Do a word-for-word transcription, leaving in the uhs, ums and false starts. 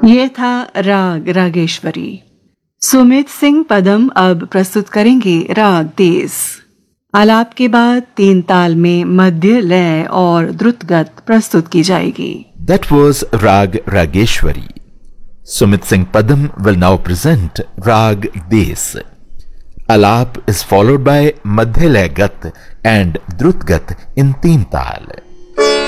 ये था राग रागेश्वरी। सुमित सिंह पदम अब प्रस्तुत करेंगे राग देस। आलाप के बाद तीन ताल में मध्य लय और द्रुतगत प्रस्तुत की जाएगी। That was Rag Rageshwari. Sumit Singh Padam will now present Rag Des. Alap is followed by Madhya Lay Gat and Drut Gat in Teen Tal.